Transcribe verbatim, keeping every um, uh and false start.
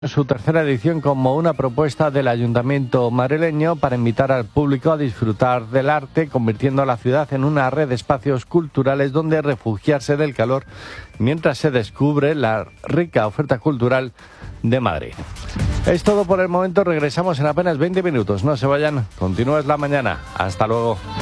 Su tercera edición como una propuesta del Ayuntamiento madrileño para invitar al público a disfrutar del arte, convirtiendo a la ciudad en una red de espacios culturales donde refugiarse del calor mientras se descubre la rica oferta cultural de Madrid. Es todo por el momento, regresamos en apenas veinte minutos. No se vayan, continúa la mañana. Hasta luego.